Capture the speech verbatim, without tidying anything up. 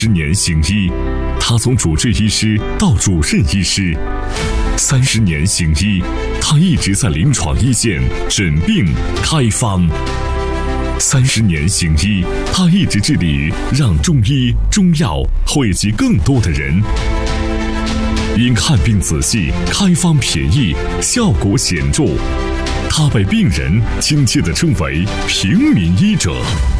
十年行医，他从主治医师到主任医师，三十年行医，他一直在临床一线诊病开方。三十年行医，他一直致力于让中医中药惠及更多的人。因看病仔细、开方便宜、效果显著，他被病人亲切地称为平民医者。